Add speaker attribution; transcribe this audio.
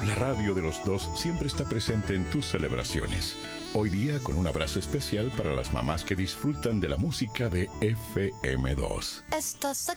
Speaker 1: La radio de los dos siempre está presente en tus celebraciones. Hoy día con un abrazo especial para las mamás que disfrutan de la música de FM2.
Speaker 2: Estás